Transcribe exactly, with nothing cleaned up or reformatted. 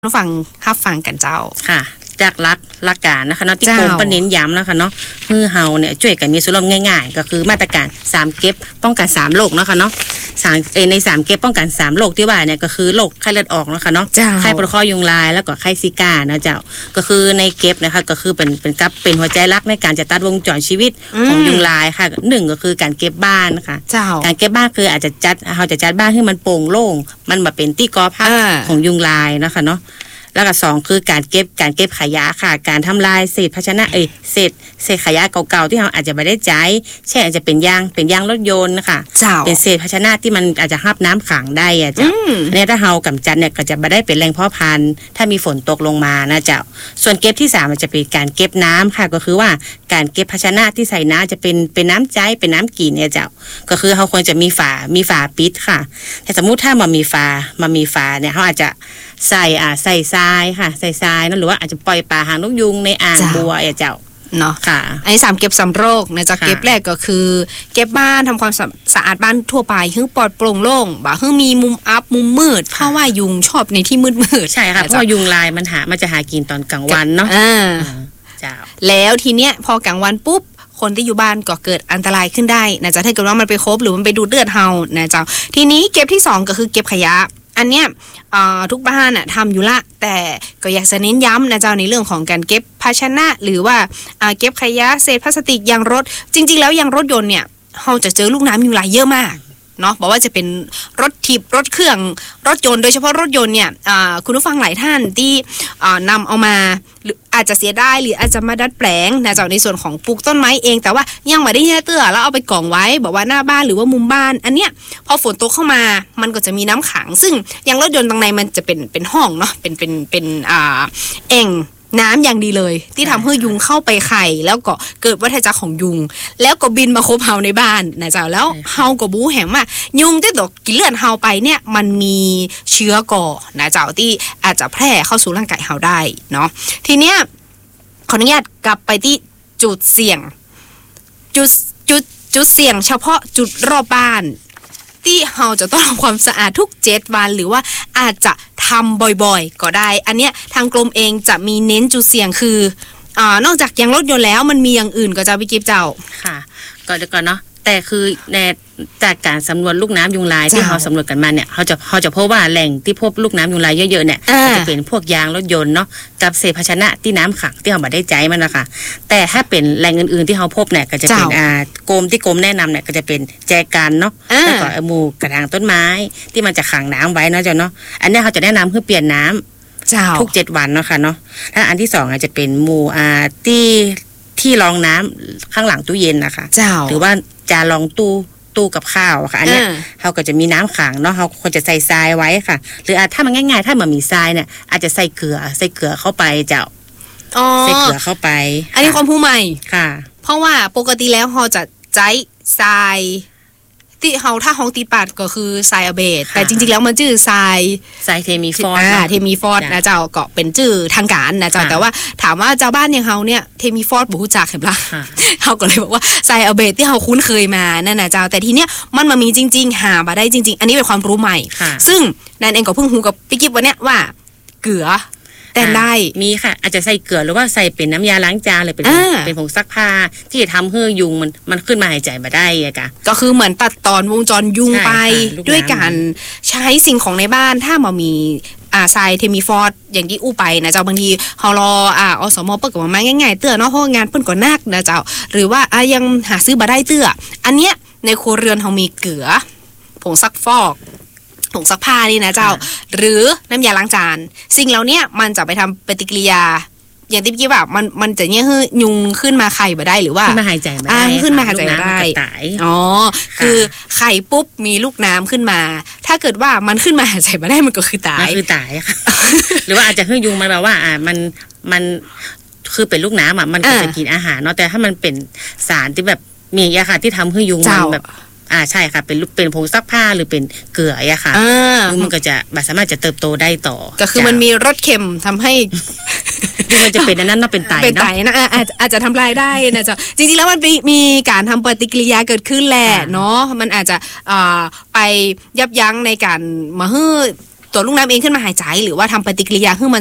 ผู้ฟังรับฟังกันเจ้าค่ะจากหลักหลักการนะคะเนาะที่กรมประเน้นย้ำนะคะเนาะมือเฮาเนี่ยช่วยกันมีส่วนร่วมง่ายๆก็คือมาตรการสามเก็บป้องกันสามโรคเนาะค่ะเนาะสามเอในสามเก็บป้องกันสามโรคที่ว่าเนี่ยก็คือโรคไข้เลือดออกเนาะค่ะเนาะไข้ปวดคอยุงลายแล้วก็ไข้ซิก้านะเจ้าก็คือในเก็บนะคะก็คือเป็นเป็นกับเป็นหัวใจหลักในการจะตัดวงจรชีวิตของยุงลายค่ะหนึ่งก็คือการเก็บบ้านนะคะการเก็บบ้านคืออาจจะจัดเราจะจัดบ้านให้มันโปร่งโล่งมันแบบเป็นที่กอพักของยุงลายนะคะเนาะแล้วก็สองคือการเก็บการเก็บขยะค่ะการทำลายเศษภาชนะเอ้ยเศษเศษขยะเก่าๆที่เราอาจจะไม่ได้ใช้เช่นอาจจะเป็นยางเป็นยางรถยนต์นะคะเป็นเศษภาชนะที่มันอาจจะรับน้ำขังได้อะจ้ะเนี่ยถ้าเรากำจัดเนี่ยก็จะไม่ได้เป็นแหล่งเพาะพันธุ์ถ้ามีฝนตกลงมานะเจ้าส่วนเก็บที่สามมันจะเป็นการเก็บน้ำค่ะก็คือว่าการเก็บภาชนะที่ใส่น้ำจะเป็นเป็นน้ำใจเป็นน้ำกินเนี่ยเจ้าก็คือเราควรจะมีฝามีฝาปิดค่ะแต่สมมุติถ้ามันมีฝามันมีฝาเนี่ยเขาอาจจะใส่อ่าใส่ทรายค่ะใส่ทรายนั่นหรือว่าอาจจะปล่อยปลาหางนกยุงในอ่างบัวเจ้าเนาะค่ะอันนี้สามเก็บสามโรคนะจ๊ะเก็บแรกก็คือเก็บบ้านทำความสะอาดบ้านทั่วไปให้ปลอดโปร่งโล่งบ่ให้มีมุมอับมุมมืดเพราะว่ายุงชอบในที่มืดมืดใช่ค่ะเพราะยุงลายมันหามันจะหากินตอนกลางวันเนาะอ่าเจ้าแล้วทีเนี้ยพอกลางวันปุ๊บคนที่อยู่บ้านก็เกิดอันตรายขึ้นได้นะจ๊ะถ้าเกิดว่ามันไปคบหรือมันไปดูดเลือดเฮานะจ๊ะทีนี้เก็บที่สองก็คือเก็บขยะอันเนี้ยทุกบ้านน่ะทำอยู่ละแต่ก็อยากจะเน้นย้ำนะเจ้าในเรื่องของการเก็บภาชนะหรือว่าเก็บขยะเศษพลาสติกยางรถจริงๆแล้วยางรถยนต์เนี่ยเราจะเจอลูกน้ำยุงลายเยอะมากเนาะบอกว่าจะเป็นรถทิพรถเครื่องรถยนต์โดยเฉพาะรถยนต์เนี่ยคุณผู้ฟังหลายท่านที่นำเอามาอาจจะเสียได้หรืออาจจะมาดัดแปลงนะจากในส่วนของปลูกต้นไม้เองแต่ว่ายังไม่ได้แย่เตื้อแล้วเอาไปกองไว้บอกว่าหน้าบ้านหรือว่ามุมบ้านอันเนี้ยพอฝนตกเข้ามามันก็จะมีน้ำขังซึ่งอย่างรถยนต์ตรงในมันจะเป็นเป็นห้องเนาะเป็นเป็นเป็นอ่าเอ่งน้ำอย่างดีเลยที่ทำให้ยุงเข้าไปไข่แล้วก็เกิดวัฏจักรของยุงแล้วก็บินมาคบเฮาในบ้านนะเจ้าแล้วเฮาก็บู๊แหงมายุงที่ตกกินเลือดเฮาไปเนี่ยมันมีเชื้อก่อนะเจ้าที่อาจจะแพร่เข้าสู่ร่างกายเฮาได้เนาะทีเนี้ยขออนุญาตกลับไปที่จุดเสี่ยงจุดจุดจุดเสี่ยงเฉพาะจุดรอบบ้านที่เราจะต้องทำความสะอาดทุกเจ็ดวันหรือว่าอาจจะทำบ่อยๆก็ได้อันเนี้ยทางกรมเองจะมีเน้นจุดเสี่ยงคืออ่านอกจากยางรถยนต์แล้วมันมีอย่างอื่นก็จะวิกิฟเจ้าค่ะก็เดี๋ยวก่อนเนาะแต่คือในจากการสำรวจลูกน้ำยุงลายที่เขาสำรวจกันมาเนี่ยเขาจะเขาจะพบว่าแหล่งที่พบลูกน้ำยุงลายเยอะๆเนี่ยจะเป็นพวกยางรถยนต์เนาะกับเศษภาชนะที่น้ำขังที่เขาไม่ได้ใจมันนะคะแต่ถ้าเป็นแหล่งอื่นๆที่เขาพบเนี่ยก็จะเป็นอ่ากรมที่กรมแนะนำเนี่ยก็จะเป็นแจกันเนาะแล้วก็หมู่กระถางต้นไม้ที่มันจะขังน้ำไว้เนาะเจ้าเนาะอันนี้เขาจะแนะนำเพื่อเปลี่ยนน้ำทุกเจ็ดวันเนาะค่ะเนาะถ้าอันที่สองอาจจะเป็นหมู่อ่าที่ที่รองน้ำข้างหลังตู้เย็นนะคะหรือว่าจารองตู้ตู้กับข้าวค่ะอันเนี้ยเขาก็จะมีน้ำขังเนาะเขาควรจะใส่ทรายไว้ค่ะหรือถ้ามันง่ายๆถ้ามันมีทรายเนี่ยอาจจะใส่เกลือใส่เกลือเข้าไปเจ้าใส่เกลือเข้าไปอันนี้ความรู้ใหม่ค่ะเพราะว่าปกติแล้วเขาจะใช้ทรายที่เขาถ้าห้องตีปัดก็คือทรายอะเบดแต่จริงๆแล้วมันชื่อทรายทรายเทมีฟอสอ่าเทมีฟอสนะเจ้าก็เป็นชื่อทางการนะเจ้าแต่ว่าถามว่าเจ้าบ้านอย่างเขาเนี่ยเทมีฟอสบ่ฮู้จักเห็นปะเขาก็เลยบอกว่าทรายอะเบดที่เขาคุ้นเคยมานั่นนะเจ้าแต่ทีเนี้ยมันมามีจริงๆหาบ่ได้จริงๆอันนี้เป็นความรู้ใหม่ซึ่งนันเองก็เพิ่งฮู้กับพี่กิ๊บวันเนี้ยว่าเกลือแต่ได้มีค่ะอาจจะใส่เกลือหรือว่าใส่เป็นน้ำยาล้างจานหรือเป็นเป็นผงซักผ้าที่จะทำให้ยุงมันมันขึ้นมาหายใจมาได้อะค่ะก็คือเหมือนตัดตอนวงจรยุงไปด้วยการใช้สิ่งของในบ้านถ้ามามีอ่าทรายเทมีฟอสอย่างที่อู้ไปนะเจ้าบางทีเฮารออ่าอสมเปิ้นก็มาง่ายๆเตื้อเนาะเพราะงานเปิ้นก็นักนะเจ้าหรือว่าอ่ะยังหาซื้อบ่ได้เตื้ออันเนี้ยในครัวเรือนเฮามีเกลือผงซักฟอกผงซักผ้านี่นะเจ้าหรือน้ำยาล้างจานสิ่งเหล่านี้มันจะไปทำปฏิกิริยาอย่างที่พี่บอกมันมันจะเนี่ยให้ยุงขึ้นมาไข่มาได้หรือว่าขึ้นมาหายใจมาได้ขึ้นมาหายใจมาได้อ๋อคือไข่ปุ๊บมีลูกน้ำขึ้นมาถ้าเกิดว่ามันขึ้นมาหายใจมาได้มันก็คือตายคือตายค่ะหรือว่าอาจจะให้ยุงมันแบบว่าอ่ามันมันคือเป็นลูกน้ำอ่ะมันก็จะกินอาหารเนาะแต่ถ้ามันเป็นสารที่แบบมีอะค่ะที่ทำให้ยุงมันแบบอ่าใช่ค่ะเป็นเป็นผงซักผ้าหรือเป็นเกลืออะค่ะมันก็จะสามารถจะเติบโตได้ต่อก็คือมันมีรสเค็มทำให้มันจะเป็นนั้นน่าเป็นไตเป็นไตนะอาจอาจจะทำลายได้นะจ๊ะจริงๆแล้วมันมีการทำปฏิกิริยาเกิดขึ้นแหละเนาะมันอาจจะอ่าไปยับยั้งในการมาฮื้อตัวลูกน้ำเองขึ้นมาหายใจหรือว่าทำปฏิกิริยาให้มัน